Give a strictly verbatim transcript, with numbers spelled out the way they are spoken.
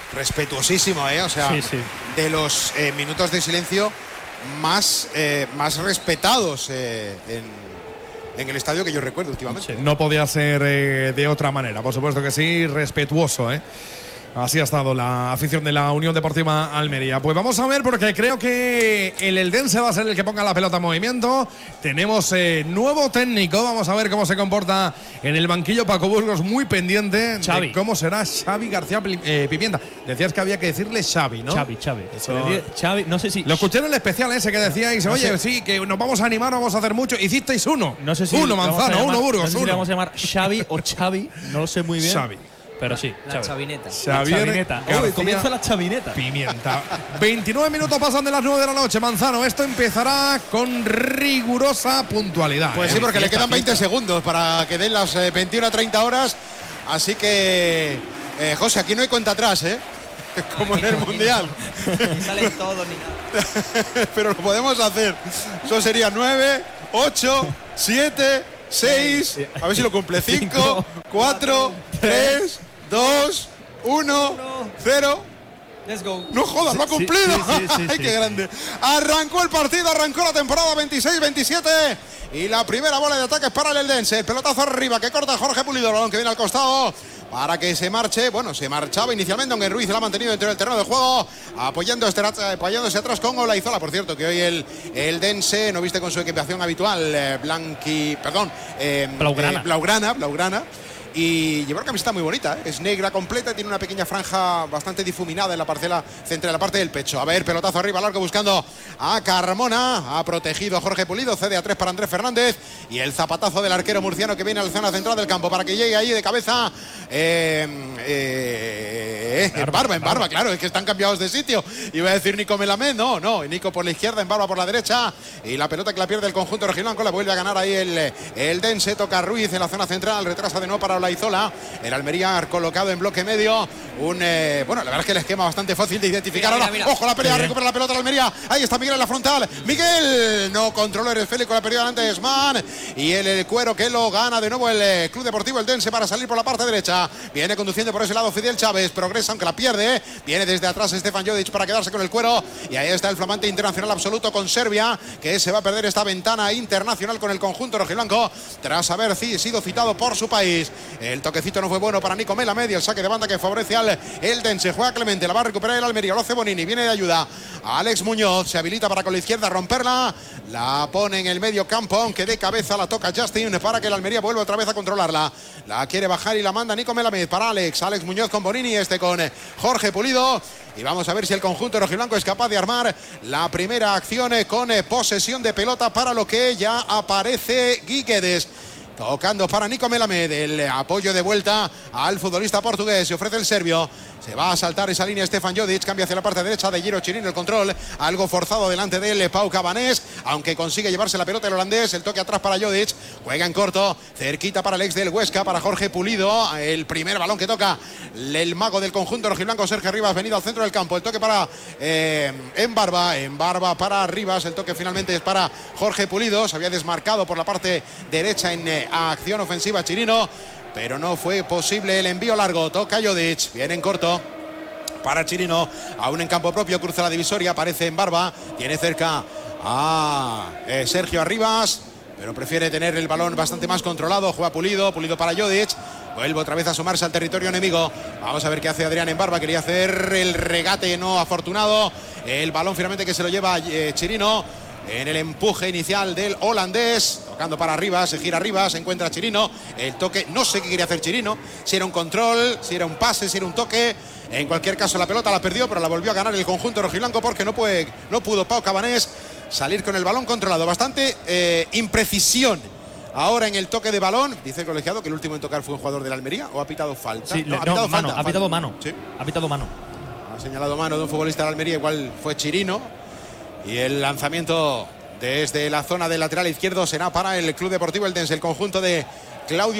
respetuosísimo, ¿eh? O sea, sí, sí. de los eh, minutos de silencio más, eh, más respetados eh, en, en el estadio que yo recuerdo últimamente. Sí, no podía ser eh, de otra manera, por supuesto que sí, respetuoso, ¿eh? Así ha estado la afición de la Unión Deportiva Almería. Pues vamos a ver, porque creo que el eldense va a ser el que ponga la pelota en movimiento. Tenemos eh, nuevo técnico. Vamos a ver cómo se comporta en el banquillo Paco Burgos, muy pendiente Xavi. de cómo será Xavi García eh, Pimienta. Decías que había que decirle Xavi, ¿no? Xavi, Xavi. Eso, Xavi, no sé si… lo escuché en el especial ese que decíais, No oye, sé. sí, que nos vamos a animar, vamos a hacer mucho. Hicisteis uno. No sé si uno le vamos a Manzano, llamar- uno Burgos, no sé si uno. le vamos a llamar Xavi o Xavi, no lo sé muy bien. Xavi. Pero sí, La Xavi. chavineta. La Xavier chavineta. Uy, García comienza la chavineta. Pimienta. veintinueve minutos pasan de las nueve de la noche, Manzano. Esto empezará con rigurosa puntualidad. Pues ¿eh? sí, porque le Fiesta, quedan veinte fiesta. segundos para que den las eh, veintiuna a treinta horas. Así que, eh, José, aquí no hay cuenta atrás, ¿eh? Como en el Mundial. Ni salen todos ni nada. Pero lo podemos hacer. Eso sería nueve, ocho, siete, seis. A ver si lo cumple. cinco, cuatro, tres, dos, uno, cero. Let's go. No jodas, lo ha Sí, cumplido. sí, sí, sí, Ay, sí. qué grande. Arrancó el partido, arrancó la temporada veintiséis veintisiete. Y la primera bola de ataque es para el eldense. El pelotazo arriba que corta Jorge Pulido. El balón que viene al costado para que se marche. Bueno, se marchaba inicialmente, aunque Ruiz la ha mantenido dentro del terreno de juego, apoyando este, apoyándose atrás con Olaizola. Por cierto, que hoy el eldense no viste con su equipación habitual, eh, blanqui, perdón, eh, Blaugrana. eh, blaugrana, blaugrana. Y lleva una camiseta muy bonita, ¿eh? Es negra completa y tiene una pequeña franja bastante difuminada en la parcela central, la parte del pecho. A ver, pelotazo arriba, largo buscando a Carmona. Ha protegido a Jorge Pulido, cede a tres para Andrés Fernández. Y el zapatazo del arquero murciano que viene a la zona central del campo para que llegue ahí de cabeza. Eh, eh, en barba, en barba, claro, es que están cambiados de sitio. Iba a decir Nico Melamed, no, no. Nico por la izquierda, en barba por la derecha. Y la pelota que la pierde el conjunto rojiblanco, la vuelve a ganar ahí el, el dense. Toca Ruiz en la zona central, retrasa de nuevo para Olaizola. El Almería colocado en bloque medio. Un eh, bueno, la verdad es que el esquema bastante fácil de identificar. Mira, Ahora, mira, mira. ojo, la pelea, recupera la pelota la Almería. Ahí está Miguel en la frontal. Miguel no controló el Félix con la pérdida delante de Esman. Y el, el cuero que lo gana de nuevo el eh, Club Deportivo Eldense para salir por la parte derecha. Viene conduciendo por ese lado Fidel Chávez. Progresa aunque la pierde. Viene desde atrás Stefan Jodic para quedarse con el cuero. Y ahí está el flamante internacional absoluto con Serbia, que se va a perder esta ventana internacional con el conjunto rojiblanco tras haber sido citado por su país. El toquecito no fue bueno para Nico Melamed y el saque de banda que favorece al eldense. Juega Clemente, la va a recuperar el Almería, lo hace Bonini, viene de ayuda a Alex Muñoz, se habilita para con la izquierda romperla, la pone en el medio campo, aunque de cabeza la toca Justin para que el Almería vuelva otra vez a controlarla. La quiere bajar y la manda Nico Melamed para Alex, Alex Muñoz con Bonini, este con Jorge Pulido. Y vamos a ver si el conjunto rojiblanco es capaz de armar la primera acción con posesión de pelota para lo que ya aparece Guíquedes. Tocando para Nico Melamed, el apoyo de vuelta al futbolista portugués, se ofrece el serbio, se va a saltar esa línea Stefan Jodic, cambia hacia la parte derecha de Giro Chirino el control, algo forzado delante de él Pau Cabanés, aunque consigue llevarse la pelota el holandés, el toque atrás para Jodic, juega en corto, cerquita para el ex del Huesca, para Jorge Pulido, el primer balón que toca el mago del conjunto rojiblanco Sergio Rivas, venido al centro del campo, el toque para eh, en barba, en barba para Rivas, el toque finalmente es para Jorge Pulido, se había desmarcado por la parte derecha en eh, acción ofensiva Chirino, pero no fue posible el envío largo. Toca Jodic, viene en corto para Chirino, aún en campo propio, cruza la divisoria, aparece en barba, tiene cerca a eh, Sergio Arribas, pero prefiere tener el balón bastante más controlado. Juega Pulido, Pulido para Jodic, vuelve otra vez a asomarse al territorio enemigo. Vamos a ver qué hace Adrián en barba, quería hacer el regate no afortunado, el balón finalmente que se lo lleva eh, Chirino en el empuje inicial del holandés, tocando para arriba, se gira arriba, se encuentra Chirino, el toque, no sé qué quería hacer Chirino, si era un control, si era un pase, si era un toque, en cualquier caso la pelota la perdió, pero la volvió a ganar el conjunto rojiblanco porque no, puede, no pudo Pau Cabanés salir con el balón controlado, bastante eh, imprecisión. Ahora en el toque de balón, dice el colegiado que el último en tocar fue un jugador de la Almería, o ha pitado falta. Sí, no, no, ha pitado mano, falta, ha pitado falta. mano. Sí. Ha pitado mano. Ha señalado mano de un futbolista de la Almería, igual fue Chirino. Y el lanzamiento desde la zona del lateral izquierdo será para el Club Deportivo Eldense, el conjunto de Claudio